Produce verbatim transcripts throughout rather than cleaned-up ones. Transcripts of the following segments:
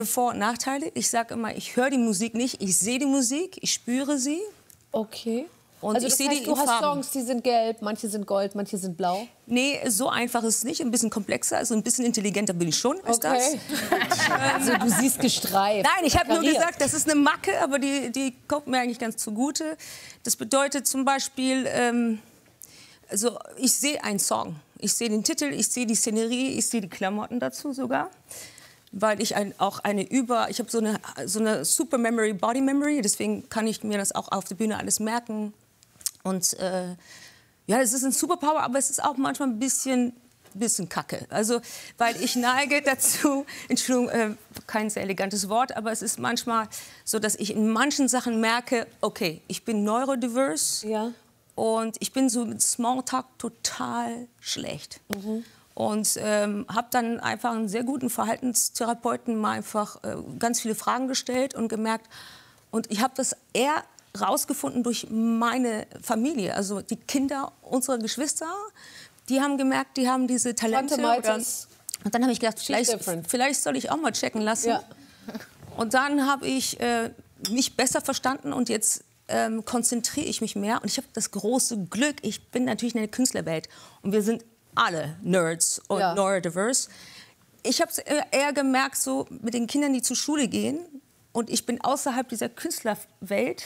Vor- und Nachteile. Ich sage immer, ich höre die Musik nicht, ich sehe die Musik, ich spüre sie. Okay. Und also ich das sehe heißt, die du hast Farben. Songs, die sind gelb, manche sind gold, manche sind blau? Nee, so einfach ist es nicht. Ein bisschen komplexer, also ein bisschen intelligenter bin ich schon als okay. das. Also du siehst gestreift. Nein, ich habe nur kariert. gesagt, das ist eine Macke, aber die, die kommt mir eigentlich ganz zugute. Das bedeutet zum Beispiel, ähm, also ich sehe einen Song. Ich sehe den Titel, ich sehe die Szenerie, ich sehe die Klamotten dazu sogar. Weil ich ein, auch eine über... Ich habe so eine, so eine Super Memory, Body Memory, deswegen kann ich mir das auch auf der Bühne alles merken. Und äh, ja, es ist ein Superpower, aber es ist auch manchmal ein bisschen, bisschen Kacke. Also, weil ich neige dazu, Entschuldigung, äh, kein sehr elegantes Wort, aber es ist manchmal so, dass ich in manchen Sachen merke, okay, ich bin neurodiverse ja. und ich bin so mit Smalltalk total schlecht. Mhm. Und ähm, habe dann einfach einen sehr guten Verhaltenstherapeuten mal einfach äh, ganz viele Fragen gestellt und gemerkt, und ich habe das eher rausgefunden durch meine Familie, also die Kinder unserer Geschwister, die haben gemerkt, die haben diese Talente. Oder, und dann habe ich gedacht, vielleicht, vielleicht soll ich auch mal checken lassen. Ja. Und dann habe ich äh, mich besser verstanden und jetzt ähm, konzentriere ich mich mehr. Und ich habe das große Glück, ich bin natürlich in der Künstlerwelt und wir sind alle Nerds und ja. neurodiverse. Ich habe es eher gemerkt, so mit den Kindern, die zur Schule gehen, und ich bin außerhalb dieser Künstlerwelt,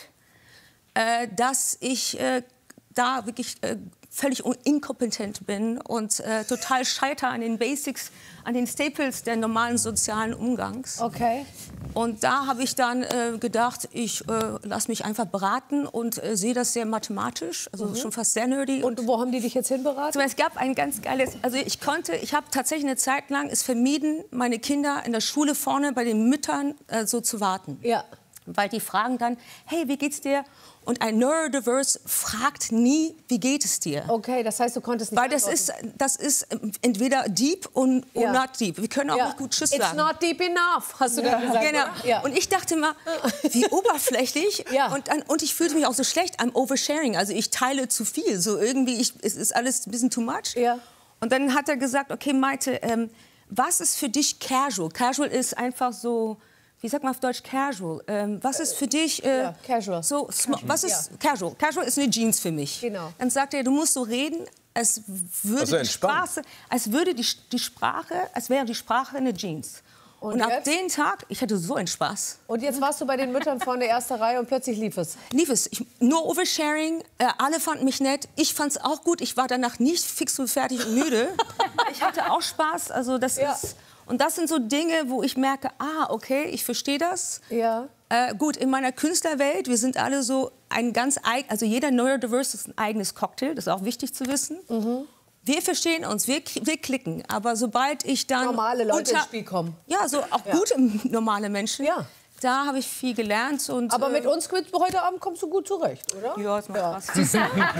äh, dass ich äh, da wirklich äh, völlig inkompetent bin und äh, total scheitere an den Basics, an den Staples der normalen sozialen Umgangs. Okay. Und da habe ich dann äh, gedacht, ich äh, lasse mich einfach beraten und äh, sehe das sehr mathematisch, also mhm. schon fast sehr nerdy. Und, und wo haben die dich jetzt hinberaten? Es gab ein ganz geiles, also ich konnte, ich habe tatsächlich eine Zeit lang es vermieden, meine Kinder in der Schule vorne bei den Müttern äh, so zu warten. Ja. Weil die fragen dann, hey, wie geht's dir? Und ein Neurodiverse fragt nie, wie geht es dir? Okay, das heißt, du konntest nicht Weil das ist, das ist entweder deep und ja. not deep. Wir können auch ja. nicht gut Tschüss It's sagen. It's not deep enough, hast du ja. dann gesagt. Genau. Ja. Und ich dachte immer, wie oberflächlich. ja. und, und ich fühlte mich auch so schlecht. I'm oversharing, also ich teile zu viel. So irgendwie, ich, es ist alles ein bisschen too much. Ja. Und dann hat er gesagt, okay, Maite, ähm, was ist für dich casual? Casual ist einfach so... Wie sagt man auf Deutsch casual? Ähm, was ist für dich äh, ja, casual? So, casual. Was ist ja. casual? Casual ist eine Jeans für mich. Genau. Dann sagt er, du musst so reden, als würde also die Sprache, als würde die, die Sprache, als wäre die Sprache eine Jeans. Und, und ab dem Tag, ich hatte so einen Spaß. Und jetzt warst du bei den Müttern vorne in der ersten Reihe und plötzlich lief es? Lief es. Ich, nur Oversharing. Äh, alle fanden mich nett. Ich fand es auch gut. Ich war danach nicht fix und fertig und müde. Ich hatte auch Spaß. Also das ja. ist... Und das sind so Dinge, wo ich merke, ah, okay, ich verstehe das. Ja. Äh, gut, in meiner Künstlerwelt, wir sind alle so ein ganz eigen, also jeder Neurodiverse ist ein eigenes Cocktail, das ist auch wichtig zu wissen. Mhm. Wir verstehen uns, wir, wir klicken, aber sobald ich dann... Normale Leute unter, ins Spiel kommen. Ja, so auch ja. gute normale Menschen. Ja. Da habe ich viel gelernt. Und, aber mit äh, uns heute Abend kommst du gut zurecht, oder? Ja, das macht ja. Spaß. Kannst du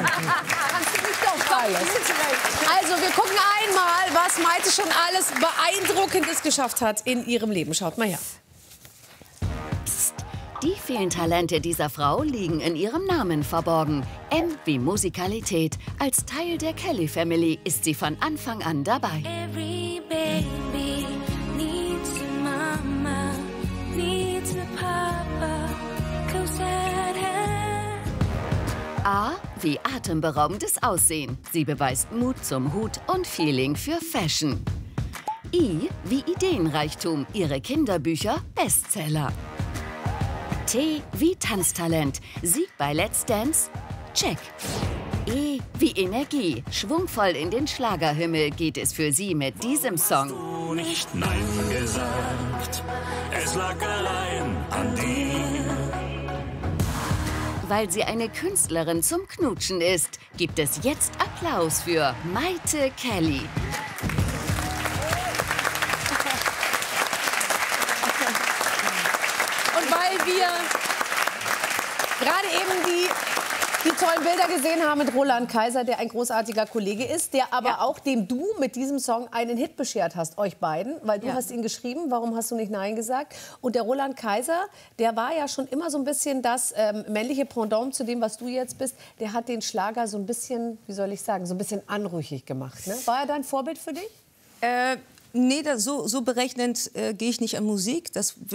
nicht doch alles. Also, wir gucken einmal, was Maite schon alles Beeindruckendes geschafft hat in ihrem Leben. Schaut mal her. Psst. Die vielen Talente dieser Frau liegen in ihrem Namen verborgen. M wie Musikalität. Als Teil der Kelly Family ist sie von Anfang an dabei. Every baby needs a mama, needs a papa, 'cause that A wie atemberaubendes Aussehen. Sie beweist Mut zum Hut und Feeling für Fashion. I wie Ideenreichtum. Ihre Kinderbücher Bestseller. T wie Tanztalent. Sieg bei Let's Dance? Check. E wie Energie. Schwungvoll in den Schlagerhimmel geht es für sie mit diesem Song. Du nicht Nein gesagt, es lag allein an dir. Weil sie eine Künstlerin zum Knutschen ist, gibt es jetzt Applaus für Maite Kelly. Und weil wir gerade eben die, die tollen Bilder gesehen haben mit Roland Kaiser, der ein großartiger Kollege ist, der aber ja. auch dem du mit diesem Song einen Hit beschert hast, euch beiden, weil du ja. hast ihn geschrieben, warum hast du nicht Nein gesagt? Und der Roland Kaiser, der war ja schon immer so ein bisschen das ähm, männliche Pendant zu dem, was du jetzt bist. Der hat den Schlager so ein bisschen, wie soll ich sagen, so ein bisschen anrüchig gemacht. Ne? War er dein Vorbild für dich? Äh, Nee, das, so, so berechnend äh, gehe ich nicht an Musik. Das